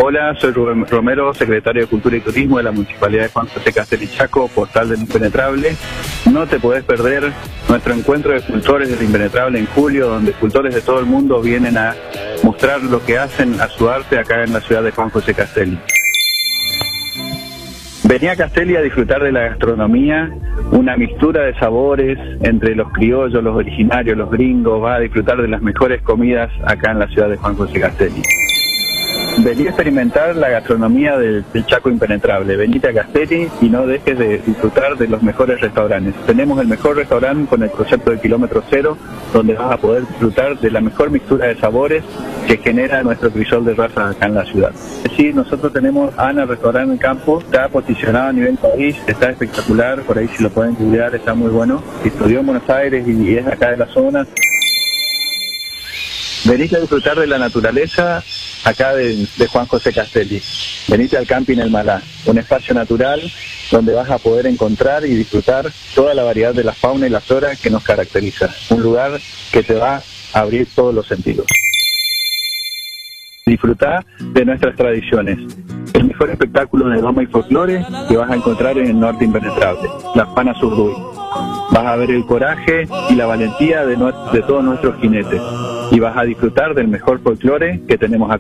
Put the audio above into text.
Hola, soy Rubén Romero, secretario de Cultura y Turismo de la Municipalidad de Juan José Castelli Chaco, portal del Impenetrable. No te podés perder nuestro encuentro de escultores del Impenetrable en julio, donde escultores de todo el mundo vienen a mostrar lo que hacen a su arte acá en la ciudad de Juan José Castelli. Vení a Castelli a disfrutar de la gastronomía, una mixtura de sabores entre los criollos, los originarios, los gringos. Va a disfrutar de las mejores comidas acá en la ciudad de Juan José Castelli. Vení a experimentar la gastronomía del Chaco Impenetrable. Venite a Castelli y no dejes de disfrutar de los mejores restaurantes. Tenemos el mejor restaurante con el concepto de kilómetro cero, donde vas a poder disfrutar de la mejor mixtura de sabores que genera nuestro crisol de razas acá en la ciudad. Sí, nosotros tenemos Ana Restaurante en Campo, está posicionado a nivel país, está espectacular, por ahí si lo pueden cuidar, está muy bueno. Estudió en Buenos Aires y es acá de la zona. Venite a disfrutar de la naturaleza acá de Juan José Castelli. Venite al Camping El Malá, un espacio natural donde vas a poder encontrar y disfrutar toda la variedad de la fauna y la flora que nos caracteriza. Un lugar que te va a abrir todos los sentidos. Disfrutá de nuestras tradiciones. El mejor espectáculo de doma y folclore que vas a encontrar en el norte impenetrable, las Panas Urduy. Vas a ver el coraje y la valentía de todos nuestros jinetes y vas a disfrutar del mejor folclore que tenemos acá.